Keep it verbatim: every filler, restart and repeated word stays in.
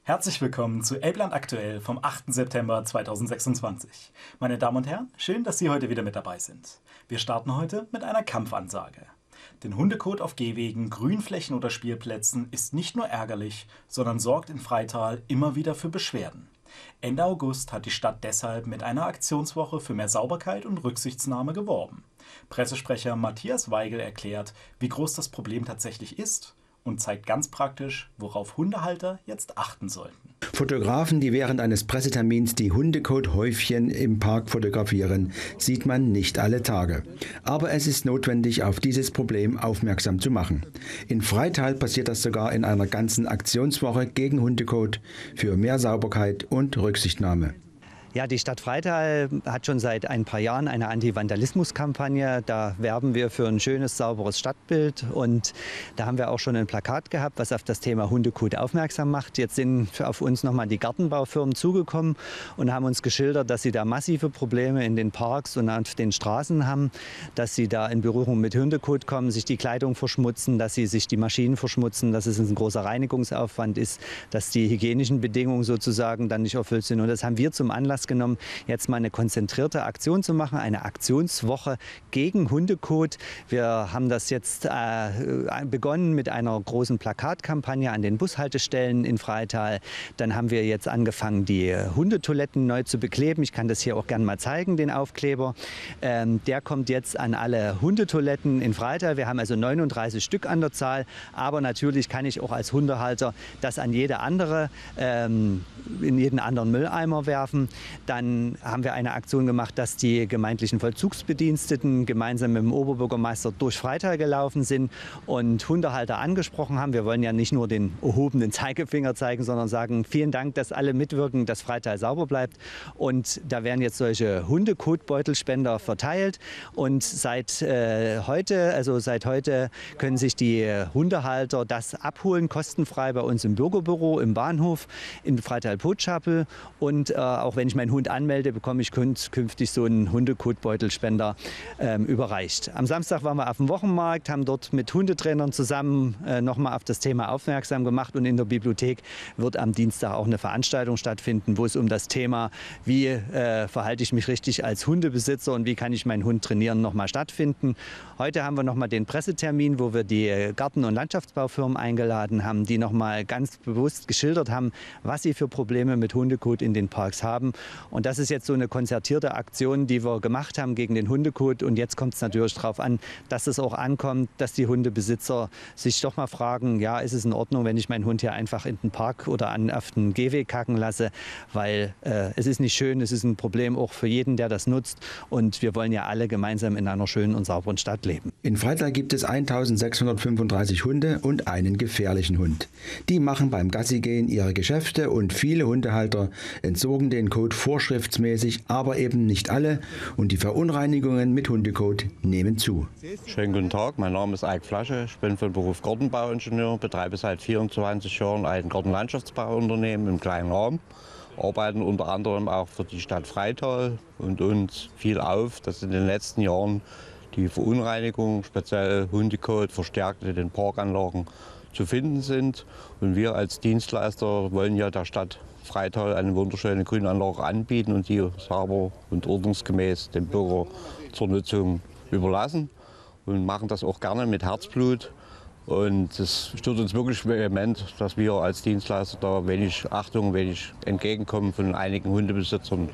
Herzlich willkommen zu Elbland aktuell vom achten September zweitausendsechsundzwanzig. Meine Damen und Herren, schön, dass Sie heute wieder mit dabei sind. Wir starten heute mit einer Kampfansage. Denn Hundekot auf Gehwegen, Grünflächen oder Spielplätzen ist nicht nur ärgerlich, sondern sorgt in Freital immer wieder für Beschwerden. Ende August hat die Stadt deshalb mit einer Aktionswoche für mehr Sauberkeit und Rücksichtsnahme geworben. Pressesprecher Matthias Weigel erklärt, wie groß das Problem tatsächlich ist und zeigt ganz praktisch, worauf Hundehalter jetzt achten sollten. Fotografen, die während eines Pressetermins die Hundekothäufchen im Park fotografieren, sieht man nicht alle Tage. Aber es ist notwendig, auf dieses Problem aufmerksam zu machen. In Freital passiert das sogar in einer ganzen Aktionswoche gegen Hundekot für mehr Sauberkeit und Rücksichtnahme. Ja, die Stadt Freital hat schon seit ein paar Jahren eine Anti-Vandalismus-Kampagne. Da werben wir für ein schönes, sauberes Stadtbild. Und da haben wir auch schon ein Plakat gehabt, was auf das Thema Hundekot aufmerksam macht. Jetzt sind auf uns nochmal die Gartenbaufirmen zugekommen und haben uns geschildert, dass sie da massive Probleme in den Parks und auf den Straßen haben, dass sie da in Berührung mit Hundekot kommen, sich die Kleidung verschmutzen, dass sie sich die Maschinen verschmutzen, dass es ein großer Reinigungsaufwand ist, dass die hygienischen Bedingungen sozusagen dann nicht erfüllt sind. Und das haben wir zum Anlass genommen, jetzt mal eine konzentrierte Aktion zu machen, eine Aktionswoche gegen Hundekot. Wir haben das jetzt äh, begonnen mit einer großen Plakatkampagne an den Bushaltestellen in Freital. Dann haben wir jetzt angefangen, die Hundetoiletten neu zu bekleben. Ich kann das hier auch gerne mal zeigen, den Aufkleber. Ähm, der kommt jetzt an alle Hundetoiletten in Freital. Wir haben also neununddreißig Stück an der Zahl, aber natürlich kann ich auch als Hundehalter das an jede andere, ähm, in jeden anderen Mülleimer werfen. Dann haben wir eine Aktion gemacht, dass die gemeindlichen Vollzugsbediensteten gemeinsam mit dem Oberbürgermeister durch Freital gelaufen sind und Hundehalter angesprochen haben. Wir wollen ja nicht nur den erhobenen Zeigefinger zeigen, sondern sagen, vielen Dank, dass alle mitwirken, dass Freital sauber bleibt. Und da werden jetzt solche Hundekotbeutelspender verteilt. Und seit äh, heute, also seit heute können sich die Hundehalter das abholen, kostenfrei bei uns im Bürgerbüro, im Bahnhof, in Freital-Potschapel. Und äh, auch wenn ich meinen Hund anmelde, bekomme ich künftig so einen Hundekotbeutelspender ähm, überreicht. Am Samstag waren wir auf dem Wochenmarkt, haben dort mit Hundetrainern zusammen äh, nochmal auf das Thema aufmerksam gemacht. Und in der Bibliothek wird am Dienstag auch eine Veranstaltung stattfinden, wo es um das Thema, wie äh, verhalte ich mich richtig als Hundebesitzer und wie kann ich meinen Hund trainieren, nochmal stattfinden. Heute haben wir nochmal den Pressetermin, wo wir die Garten- und Landschaftsbaufirmen eingeladen haben, die nochmal ganz bewusst geschildert haben, was sie für Probleme mit Hundekot in den Parks haben. Und das ist jetzt so eine konzertierte Aktion, die wir gemacht haben gegen den Hundekot. Und jetzt kommt es natürlich darauf an, dass es auch ankommt, dass die Hundebesitzer sich doch mal fragen, ja, ist es in Ordnung, wenn ich meinen Hund hier einfach in den Park oder an, auf den Gehweg kacken lasse, weil äh, es ist nicht schön, es ist ein Problem auch für jeden, der das nutzt. Und wir wollen ja alle gemeinsam in einer schönen und sauberen Stadt leben. In Freital gibt es eintausendsechshundertfünfunddreißig Hunde und einen gefährlichen Hund. Die machen beim Gassigehen ihre Geschäfte und viele Hundehalter entsorgen den Kot vorschriftsmäßig, aber eben nicht alle, und die Verunreinigungen mit Hundekot nehmen zu. Schönen guten Tag, mein Name ist Eik Flasche, ich bin von Beruf Gartenbauingenieur, betreibe seit vierundzwanzig Jahren ein Gartenlandschaftsbauunternehmen im kleinen Rahmen, arbeiten unter anderem auch für die Stadt Freital und uns fiel auf, dass in den letzten Jahren die Verunreinigungen, speziell Hundekot, verstärkt in den Parkanlagen zu finden sind. Und wir als Dienstleister wollen ja der Stadt Freital eine wunderschöne Grünanlage anbieten und die sauber und ordnungsgemäß dem Bürger zur Nutzung überlassen und machen das auch gerne mit Herzblut. Und es stört uns wirklich vehement, dass wir als Dienstleister da wenig Achtung, wenig Entgegenkommen von einigen Hundebesitzern